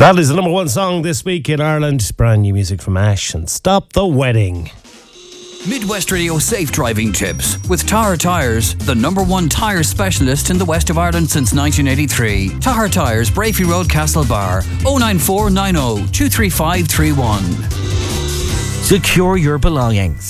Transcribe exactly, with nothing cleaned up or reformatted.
That is the number one song this week in Ireland. Brand new music from Ash and Stop the Wedding. Midwest Radio Safe Driving Tips with Tahar Tyres, the number one tyre specialist in the west of Ireland since nineteen eighty-three. Tahar Tyres, Brafey Road, Castlebar, oh nine four nine oh two three five three one. Secure your belongings.